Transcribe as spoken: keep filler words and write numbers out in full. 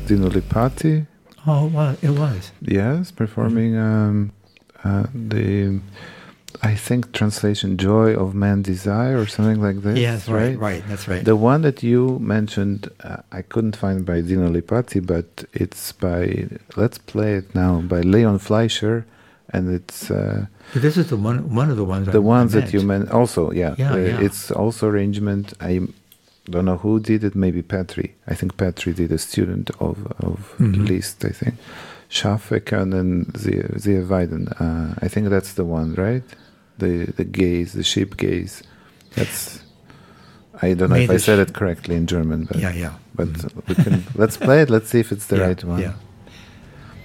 Dino Lipati. Oh, well, it was. Yes, performing um, uh, the, I think, translation Joy of Man Desire or something like this. Yes, right, right, right, that's right. The one that you mentioned, uh, I couldn't find by Dino Lipati, but it's by, let's play it now, by Leon Fleischer, and it's... Uh, but this is the one one of the ones The I, ones I that you meant, also, yeah. Yeah, uh, yeah. It's also arrangement, I don't know who did it, maybe Petri. I think Petri did, a student of, of Mhm. Liszt, I think. Schafek and then Zia Weiden. Uh, I think that's the one, right? The the gaze, the sheep gaze. That's. I don't know May if I the said sh- it correctly in German, but Yeah, yeah. but Mhm. we can let's play it. Let's see if it's the Yeah, right one. yeah.